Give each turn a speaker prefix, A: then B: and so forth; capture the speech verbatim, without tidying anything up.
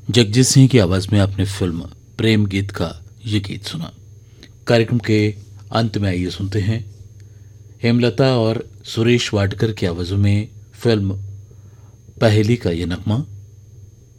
A: जगजीत सिंह की आवाज़ में आपने फिल्म प्रेम गीत का ये गीत सुना। कार्यक्रम के अंत में आइए सुनते हैं हेमलता और सुरेश वाडकर की आवाज़ों में फिल्म पहेली का ये नगमा।